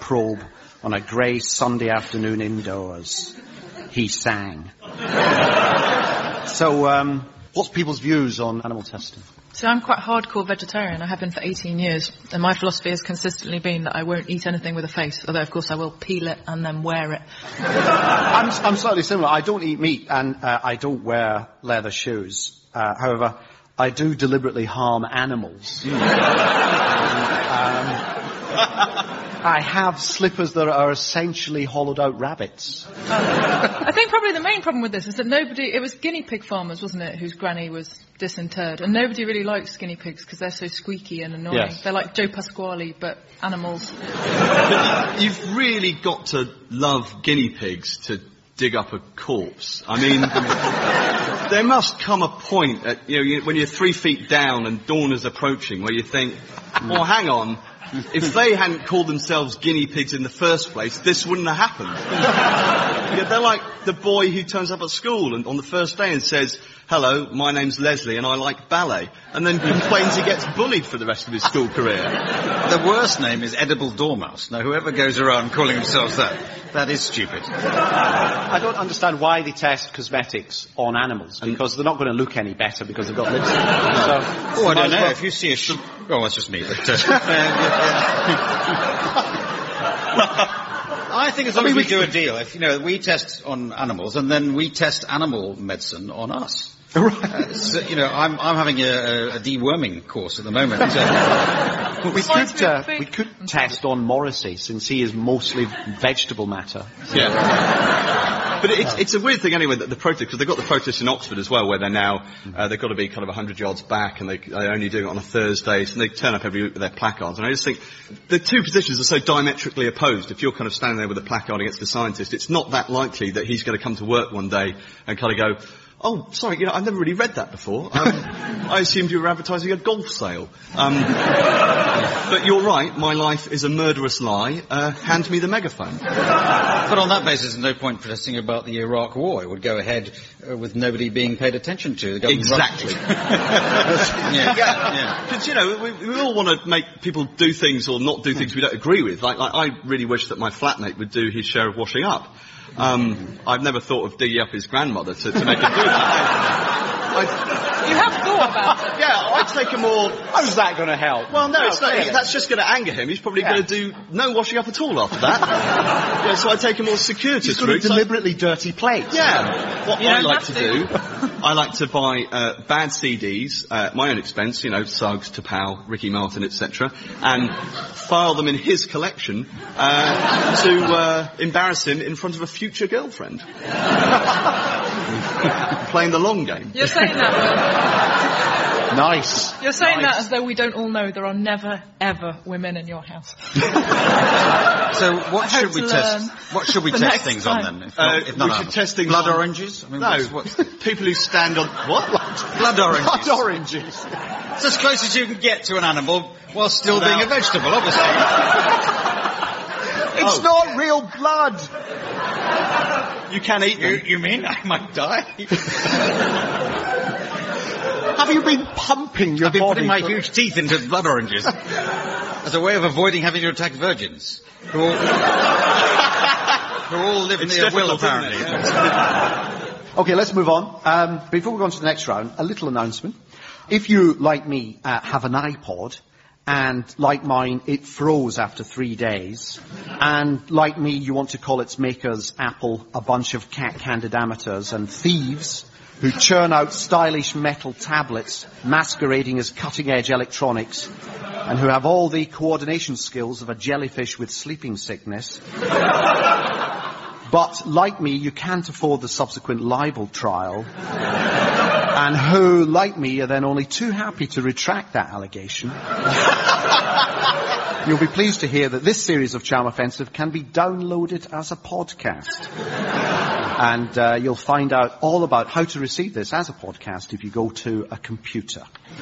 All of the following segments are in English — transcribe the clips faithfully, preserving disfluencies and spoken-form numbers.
probe on a grey Sunday afternoon indoors. He sang. So, um, what's people's views on animal testing? So I'm quite hardcore vegetarian. I have been for eighteen years. And my philosophy has consistently been that I won't eat anything with a face, although, of course, I will peel it and then wear it. I'm, I'm slightly similar. I don't eat meat and uh, I don't wear leather shoes. Uh, however, I do deliberately harm animals. Mm. um, I have slippers that are essentially hollowed-out rabbits. Um, I think probably the main problem with this is that nobody... It was guinea pig farmers, wasn't it, whose granny was disinterred. And nobody really likes guinea pigs because they're so squeaky and annoying. Yes. They're like Joe Pasquale, but animals. But you've really got to love guinea pigs to dig up a corpse. I mean, there must come a point, at, you know, you, when you're three feet down and dawn is approaching, where you think, well, hang on, if they hadn't called themselves guinea pigs in the first place, this wouldn't have happened. Yeah, they're like the boy who turns up at school and on the first day and says, hello, my name's Leslie and I like ballet, and then complains he gets bullied for the rest of his school career. The worst name is Edible Dormouse. Now, whoever goes around calling themselves that, that is stupid. I don't understand why they test cosmetics on animals, because they're not going to look any better because they've got lipstick. So, oh, I don't know. Well, if you see a sheep... Oh, that's just me. But, uh, I think as long I mean, as we, we do a deal, if, you know, we test on animals and then we test animal medicine on us. Right. Uh, so, you know, I'm, I'm having a, a deworming course at the moment. Uh, we could, uh, we could test on Morrissey, since he is mostly vegetable matter. Yeah. But it's, it's a weird thing anyway, that the protests, because they've got the protests in Oxford as well, where they're now, uh, they've got to be kind of one hundred yards back, and they, they only do it on a Thursday, so they turn up every week with their placards. And I just think the two positions are so diametrically opposed. If you're kind of standing there with a placard against the scientist, it's not that likely that he's going to come to work one day and kind of go, oh, sorry, you know, I've never really read that before. Um, I assumed you were advertising a golf sale. Um, but you're right, my life is a murderous lie. Uh, hand me the megaphone. But on that basis, there's no point protesting about the Iraq War. It would go ahead uh, with nobody being paid attention to. The exactly. yeah. yeah. Because, you know, we, we all want to make people do things or not do things we don't agree with. Like, like, I really wish that my flatmate would do his share of washing up. Um, I've never thought of digging up his grandmother to, to make him do that. I'd, you have thought about it. Yeah, I'd take a more... How's that going to help? Well, no, no it's not, that's just going to anger him. He's probably yeah. going to do no washing up at all after that. Yeah, so I take a more circuitous route. He's got a deliberately dirty plate. Yeah. What you I like to, to do, I like to buy uh, bad C Ds, uh, at my own expense, you know, Suggs, T'Pau, Ricky Martin, et cetera, and file them in his collection uh, to uh, embarrass him in front of a future girlfriend. Playing the long game. You're saying that. Nice. You're saying nice. that as though we don't all know there are never, ever women in your house. So what I should we test? What should we test things time. on then? If not, uh, if not we should test things blood on... oranges? I mean, no, what's, what's the... people who stand on... What? Blood oranges. Blood oranges. It's as close as you can get to an animal while still now, being a vegetable, obviously. It's oh. not real blood. You can eat them. You, you mean I might die? Have you been pumping your I've been body? putting my huge teeth into blood oranges as a way of avoiding having to attack virgins who all, who all live it's near will, apparently. Okay, let's move on. Um, before we go on to the next round, a little announcement. If you, like me, uh, have an iPod, and like mine, it froze after three days, and like me, you want to call its makers, Apple, a bunch of cat-handed amateurs and thieves who churn out stylish metal tablets masquerading as cutting-edge electronics, and who have all the coordination skills of a jellyfish with sleeping sickness. But, like me, you can't afford the subsequent libel trial, and who, like me, are then only too happy to retract that allegation. You'll be pleased to hear that this series of Charm Offensive can be downloaded as a podcast. And uh, you'll find out all about how to receive this as a podcast if you go to a computer.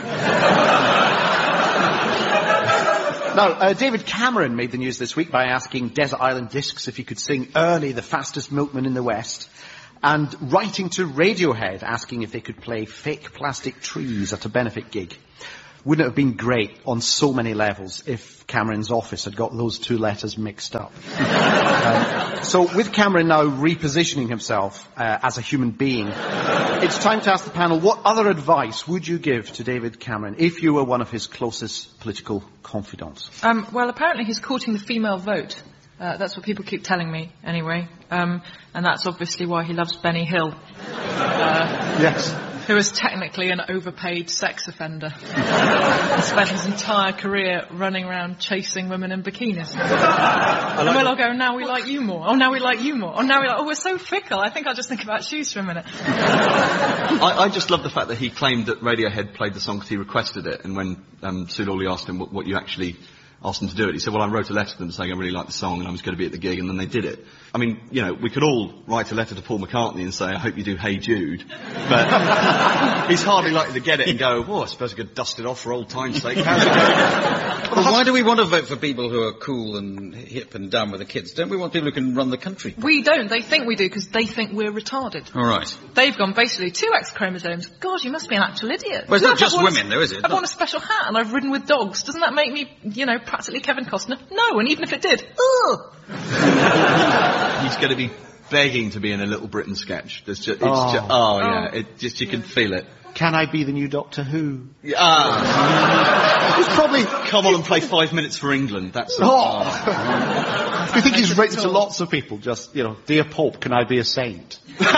Now, uh, David Cameron made the news this week by asking Desert Island Discs if he could sing Ernie, the Fastest Milkman in the West, and writing to Radiohead asking if they could play Fake Plastic Trees at a benefit gig. Wouldn't it have been great on so many levels if Cameron's office had got those two letters mixed up? um, so with Cameron now repositioning himself uh, as a human being, it's time to ask the panel, what other advice would you give to David Cameron if you were one of his closest political confidants? Um, well, apparently he's courting the female vote. Uh, that's what people keep telling me, anyway. Um, and that's obviously why he loves Benny Hill. Uh, yes. Who is technically an overpaid sex offender. And spent his entire career running around chasing women in bikinis. And we'll all go, now we like you more. Oh, now we like you more. Oh, now we like, oh, we're so fickle. I think I'll just think about shoes for a minute. I, I just love the fact that he claimed that Radiohead played the song because he requested it. And when um, Sue Lawley asked him what, what you actually asked them to do it, he said, well, I wrote a letter to them saying I really liked the song and I was going to be at the gig, and then they did it. I mean, you know, we could all write a letter to Paul McCartney and say, I hope you do Hey Jude, but he's hardly likely to get it and go, well, I suppose I could dust it off for old time's sake. How's it going? Well, why do we want to vote for people who are cool and hip and down with the kids? Don't we want people who can run the country? We don't. They think we do because they think we're retarded. All right. They've gone basically two X chromosomes. God, you must be an actual idiot. Well, it's not just I've women, though, is it? I've worn a special hat and I've ridden with dogs. Doesn't that make me, you know, practically Kevin Costner? No, and even if it did, ugh. He's going to be begging to be in a Little Britain sketch. There's just, it's Oh. just, oh yeah, it just, you can feel it. Can I be the new Doctor Who? Ah. It's probably... Come on and play five minutes for England. That's Oh. oh. I think he's written to lots of people, just, you know, Dear Pope, can I be a saint?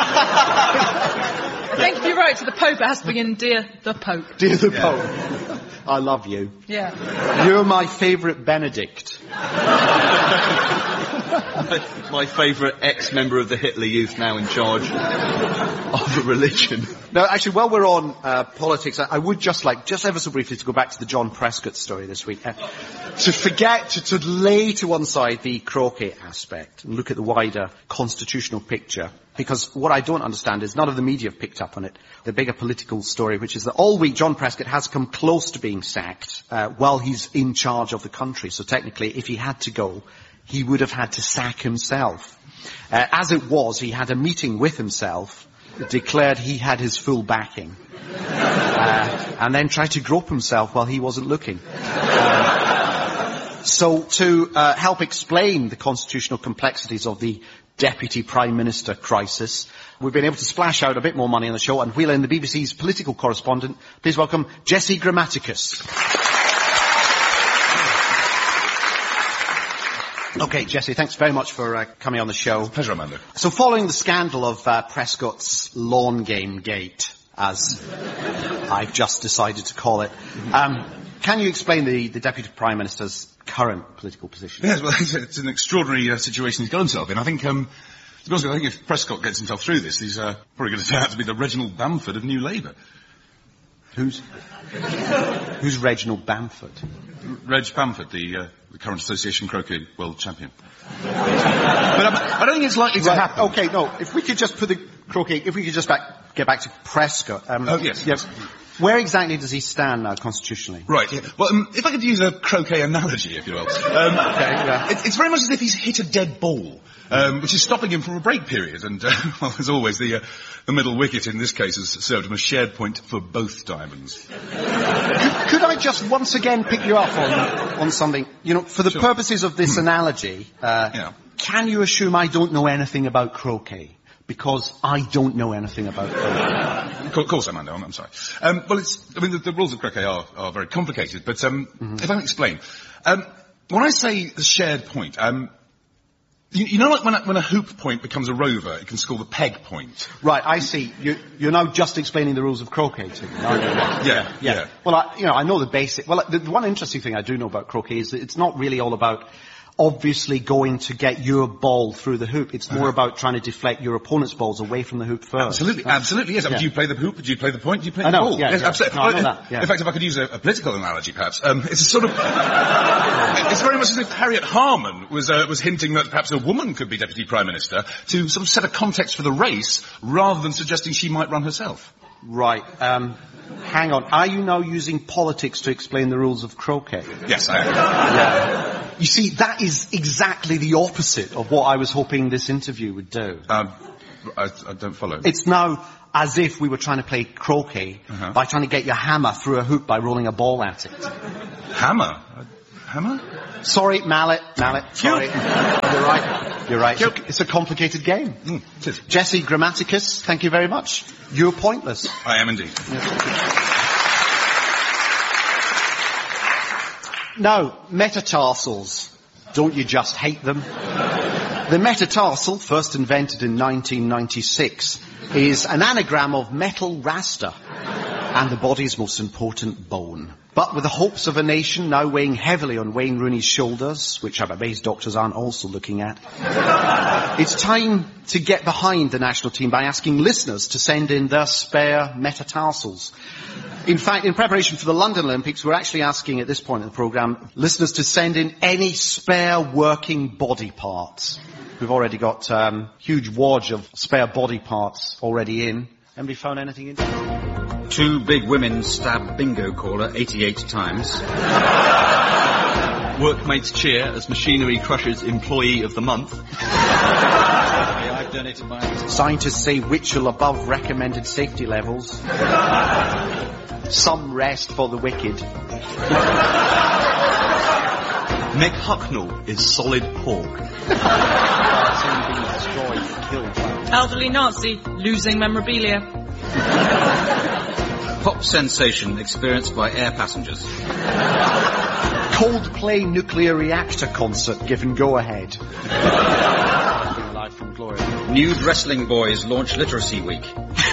I think if you write to the Pope, it has to begin, Dear the Pope. Dear the yeah. Pope, I love you. Yeah. You're my favourite Benedict. My favourite ex-member of the Hitler Youth, now in charge of a religion. Now, actually, while we're on uh, politics, I, I would just like, just ever so briefly, to go back to the John Prescott story this week. Uh, to forget, to, to lay to one side the croquet aspect and look at the wider constitutional picture. Because what I don't understand is none of the media have picked up on it. The bigger political story, which is that all week John Prescott has come close to being sacked uh, while he's in charge of the country. So technically, if he had to go, he would have had to sack himself. Uh, as it was, he had a meeting with himself, declared he had his full backing, uh, and then tried to grope himself while he wasn't looking. Uh, so to uh, help explain the constitutional complexities of the Deputy Prime Minister crisis, we've been able to splash out a bit more money on the show and wheel in the B B C's political correspondent. Please welcome Jesse Grammaticus. Okay, Jesse, thanks very much for uh, coming on the show. Pleasure, Amanda. So following the scandal of uh, Prescott's lawn game gate, as I've just decided to call it, um, can you explain the, the Deputy Prime Minister's current political position? Yes, well, it's, it's an extraordinary uh, situation he's got himself in. I think, um, to be honest, I think if Prescott gets himself through this, he's uh, probably going to turn out to be the Reginald Bamford of New Labour. Who's who's Reginald Bamford? Reg Bamford, the, uh, the current Association Croquet World Champion. But um, I don't think it's likely to Right, happen. okay, no, if we could just put the croquet, if we could just back, get back to Prescott. Um, Oh, yes, yeah, yes. Where exactly does he stand now, constitutionally? Right, yeah. Well, um, if I could use a croquet analogy, if you will. Um, Okay, yeah. it, it's very much as if he's hit a dead ball, um, which is stopping him from a break period. And, uh, well, as always, the, uh, the middle wicket in this case has served him a shared point for both diamonds. Could, could I just once again pick you up on, on something? You know, for the Sure. purposes of this analogy, uh, Yeah. can you assume I don't know anything about croquet? Because I don't know anything about croquet. Of course, Amanda, I'm, I'm sorry. Um, well, it's, I mean, the, the rules of croquet are, are very complicated, but um, mm-hmm. if I can explain. Um, when I say the shared point, um, you, you know like when a, when a hoop point becomes a rover, it can score the peg point? Right, I see. You, you're now just explaining the rules of croquet to me, aren't you? Yeah, yeah. yeah. Well, I, you know, I know the basic... Well, the, the one interesting thing I do know about croquet is that it's not really all about obviously going to get your ball through the hoop. It's more uh-huh. about trying to deflect your opponent's balls away from the hoop first. Absolutely, That's, absolutely, yes. Yeah. Do you play the hoop? Do you play the point? Do you play I the know, ball? yeah, yes, yeah. absolutely. No, I know that, yeah. In fact, if I could use a, a political analogy, perhaps, um, it's a sort of... it's very much as if Harriet Harman was, uh, was hinting that perhaps a woman could be Deputy Prime Minister to sort of set a context for the race rather than suggesting she might run herself. Right. Um, hang on. Are you now using politics to explain the rules of croquet? Yes, I am. Yeah. You see, that is exactly the opposite of what I was hoping this interview would do. Um, I, I don't follow. It's now as if we were trying to play croquet Uh-huh. by trying to get your hammer through a hoop by rolling a ball at it. Hammer? Uh, hammer? Sorry, mallet, mallet, sorry. You're right, you're right. It's a, it's a complicated game. Mm, it is. Jesse Grammaticus, thank you very much. You're pointless. I am indeed. Now, metatarsals. Don't you just hate them? The metatarsal, first invented in nineteen ninety-six, is an anagram of metal raster and the body's most important bone. But with the hopes of a nation now weighing heavily on Wayne Rooney's shoulders, which I'm amazed doctors aren't also looking at, it's time to get behind the national team by asking listeners to send in their spare metatarsals. In fact, in preparation for the London Olympics, we're actually asking at this point in the programme listeners to send in any spare working body parts. We've already got um, huge wad of spare body parts already in. Anybody found anything in? Two big women stab bingo caller eighty-eight times. Workmates cheer as machinery crushes employee of the month. I've donated mine. Scientists say Witchell above recommended safety levels. Some rest for the wicked. Mick Hucknall is solid pork. Elderly Nazi losing memorabilia. Pop sensation experienced by air passengers. Coldplay nuclear reactor concert given go-ahead. Live from Gloria. Nude wrestling boys launch literacy week.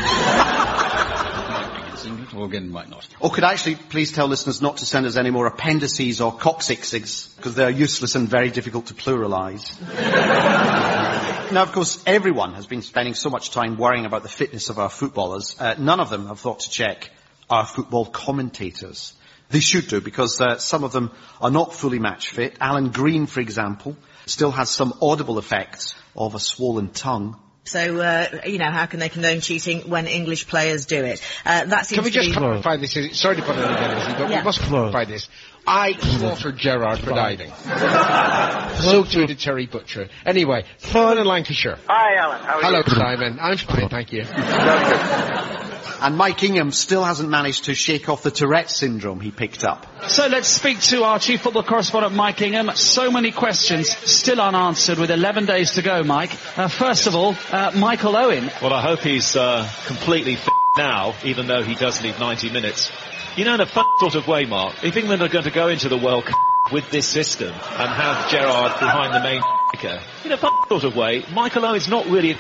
Or again, might not. Or could I actually please tell listeners not to send us any more appendices or coccyxes, because they're useless and very difficult to pluralise. Now, of course, everyone has been spending so much time worrying about the fitness of our footballers. Uh, none of them have thought to check our football commentators. They should do, because uh, some of them are not fully match fit. Alan Green, for example, still has some audible effects of a swollen tongue. So, uh, you know, how can they condone cheating when English players do it? Uh, that seems Can we to just be... clarify this? Sorry to put it again, but Yeah. we must clarify this. I slaughtered Gerard for diving. So too did Terry Butcher. Anyway, Fern in Lancashire. Hi, Alan. How are Hello, you? Simon. I'm fine, thank you. And Mike Ingham still hasn't managed to shake off the Tourette syndrome he picked up. So let's speak to our chief football correspondent, Mike Ingham. So many questions still unanswered with eleven days to go, Mike. Uh, first of all, uh, Michael Owen. Well, I hope he's uh, completely fit now, even though he does need ninety minutes. You know, in a fun sort of way, Mark, if England are going to go into the World Cup with this system and have Gerrard behind the main kicker, in a fun sort of way, Michael Owen's not really a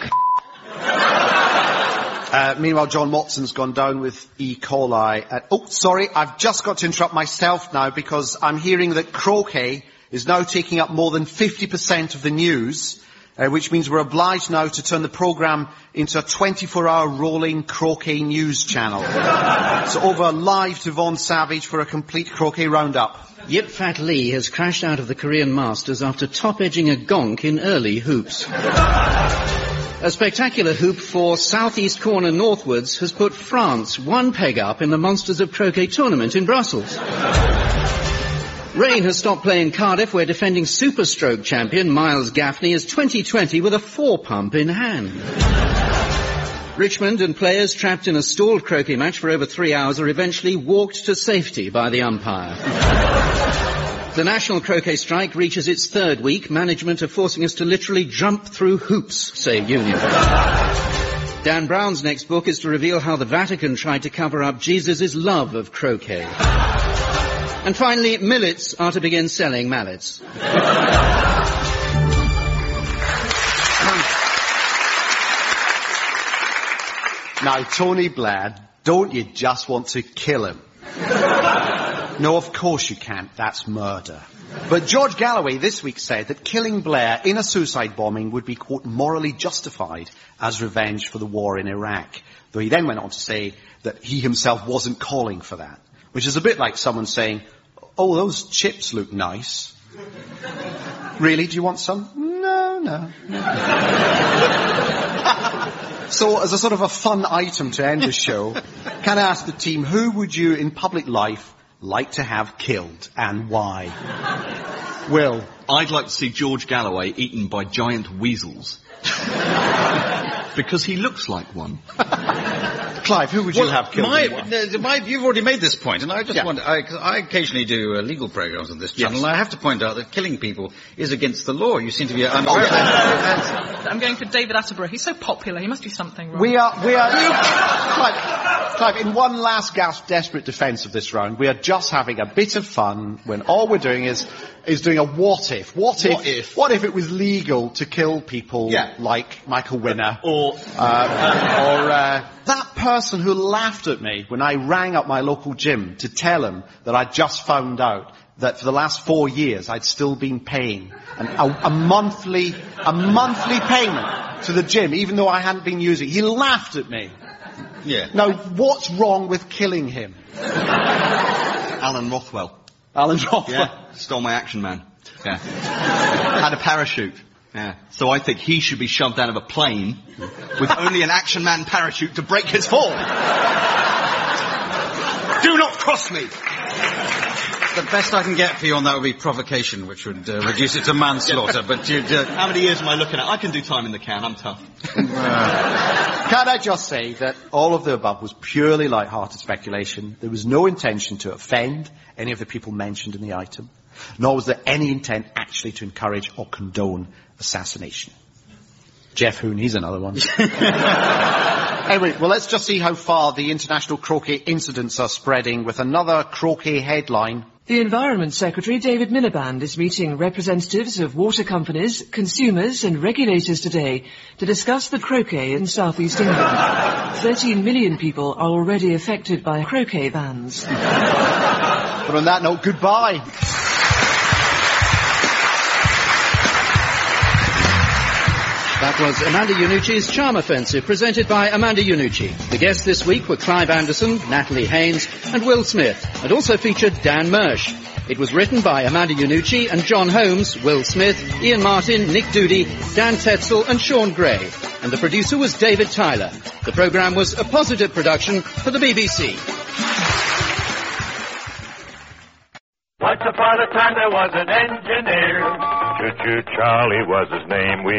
Uh, meanwhile, John Watson's gone down with E. coli. Uh, oh, sorry, I've just got to interrupt myself now because I'm hearing that croquet is now taking up more than fifty percent of the news, uh, which means we're obliged now to turn the programme into a twenty-four hour rolling croquet news channel. So over live to Vaughan Savage for a complete croquet roundup. Yip Fat Lee has crashed out of the Korean Masters after top-edging a gonk in early hoops. A spectacular hoop for southeast corner northwards has put France one peg up in the Monsters of Croquet tournament in Brussels. Rain has stopped playing Cardiff, where defending Superstroke champion Miles Gaffney is twenty twenty with a four-pump in hand. Richmond and players trapped in a stalled croquet match for over three hours are eventually walked to safety by the umpire. The national croquet strike reaches its third week. Management are forcing us to literally jump through hoops, say Union. Dan Brown's next book is to reveal how the Vatican tried to cover up Jesus' love of croquet. And finally, millets are to begin selling mallets. Now, Tony Blair, don't you just want to kill him? No, of course you can't. That's murder. But George Galloway this week said that killing Blair in a suicide bombing would be, quote, morally justified as revenge for the war in Iraq. Though he then went on to say that he himself wasn't calling for that. Which is a bit like someone saying, oh, those chips look nice. Really, do you want some? No, no. So, as a sort of a fun item to end the show, can I ask the team, who would you in public life like to have killed, and why? Will? I'd like to see George Galloway eaten by giant weasels. Because he looks like one. Clive, who would you well, have killed? My, and why? uh, my, you've already made this point, and I just Yeah. want, I, cause I occasionally do uh, legal programs on this channel, Yes. and I have to point out that killing people is against the law. You seem to be... I'm, Oh, I'm going for David Attenborough. He's so popular. He must do something wrong. We are, we are, Clive, Clive, in one last gasp desperate defence of this round, we are just having a bit of fun when all we're doing is, is doing a what if. What if, What if? what if it was legal to kill people Yeah. like Michael Winner? Or, Uh, or uh, that person who laughed at me when I rang up my local gym to tell him that I'd just found out that for the last four years I'd still been paying an, a, a monthly a monthly payment to the gym, even though I hadn't been using it. He laughed at me. yeah. Now, what's wrong with killing him? Alan Rothwell. Alan Rothwell. Yeah. Stole my Action Man. Yeah. Had a parachute. Yeah. So I think he should be shoved out of a plane with only an Action Man parachute to break his fall. Do not cross me! The best I can get for you on that would be provocation, which would uh, reduce it to manslaughter, but you'd... Uh, How many years am I looking at? I can do time in the can. I'm tough. Can I just say that all of the above was purely light-hearted speculation. There was no intention to offend any of the people mentioned in the item, nor was there any intent actually to encourage or condone assassination. Jeff Hoon, he's another one. Anyway, well, let's just see how far the international croquet incidents are spreading with another croquet headline. The Environment Secretary, David Miliband, is meeting representatives of water companies, consumers and regulators today to discuss the croquet in southeast England. thirteen million people are already affected by croquet bans. But on that note, goodbye. That was Amanda Iannucci's Charm Offensive, presented by Amanda Iannucci. The guests this week were Clive Anderson, Natalie Haynes, and Will Smith, and also featured Dan Mersch. It was written by Amanda Iannucci and John Holmes, Will Smith, Ian Martin, Nick Doody, Dan Tetzel, and Sean Gray. And the producer was David Tyler. The programme was a positive production for the B B C. Once upon a time there was an engineer. Choo-choo Charlie was his name. We